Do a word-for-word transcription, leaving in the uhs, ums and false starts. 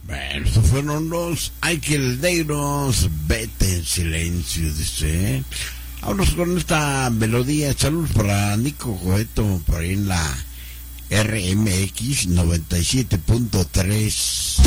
Bueno, estos fueron los Aikelderos, vete en silencio, dice. Vámonos con esta melodía. Saludos para Nico Coeto, por ahí en la R M X noventa y siete punto tres.